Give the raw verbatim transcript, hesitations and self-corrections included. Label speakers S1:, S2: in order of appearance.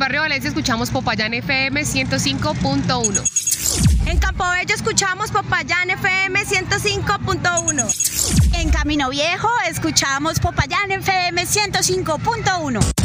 S1: barrio Valencia escuchamos Popayán F M ciento cinco punto uno.
S2: En Campobello escuchamos Popayán F M ciento cinco punto uno.
S3: En Camino Viejo escuchamos Popayán F M ciento cinco punto uno.